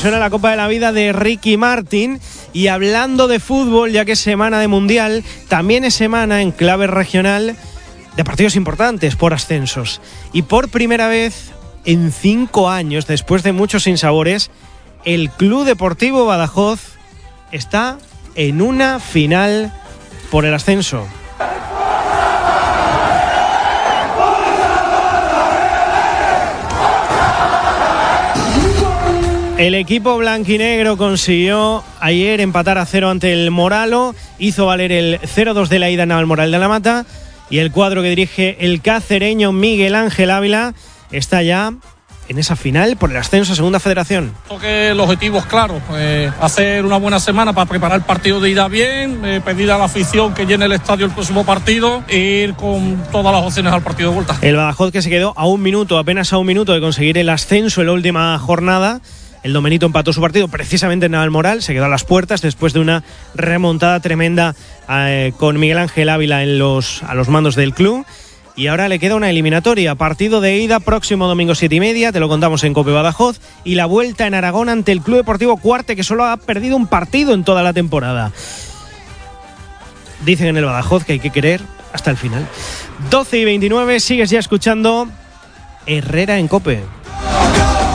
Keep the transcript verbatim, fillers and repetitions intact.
suena la Copa de la Vida de Ricky Martin. Y hablando de fútbol, ya que es semana de Mundial, también es semana en clave regional de partidos importantes por ascensos. Y por primera vez en cinco años, después de muchos sinsabores, el Club Deportivo Badajoz está en una final por el ascenso. El equipo blanquinegro consiguió ayer empatar a cero ante el Moralo, hizo valer el cero dos de la ida en Navalmoral de la Mata, y el cuadro que dirige el cacereño Miguel Ángel Ávila está ya en esa final por el ascenso a Segunda Federación. Que el objetivo es claro, pues hacer una buena semana para preparar el partido de ida bien, eh, pedir a la afición que llene el estadio el próximo partido e ir con todas las opciones al partido de vuelta. El Badajoz, que se quedó a un minuto, apenas a un minuto de conseguir el ascenso en la última jornada. El Domenito empató su partido precisamente en Navalmoral, se quedó a las puertas después de una remontada tremenda eh, con Miguel Ángel Ávila en los, a los mandos del club. Y ahora le queda una eliminatoria, partido de ida próximo domingo siete y media, te lo contamos en COPE Badajoz, y la vuelta en Aragón ante el Club Deportivo Cuarte, que solo ha perdido un partido en toda la temporada. Dicen en el Badajoz que hay que querer hasta el final. doce y veintinueve, sigues ya escuchando Herrera en COPE.